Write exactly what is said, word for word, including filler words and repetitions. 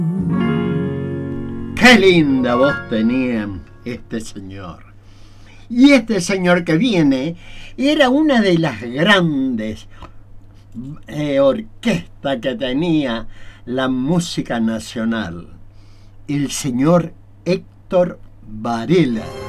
Qué linda voz tenía este señor. Y este señor que viene era una de las grandes eh, orquestas que tenía la música nacional. El señor Héctor Varela.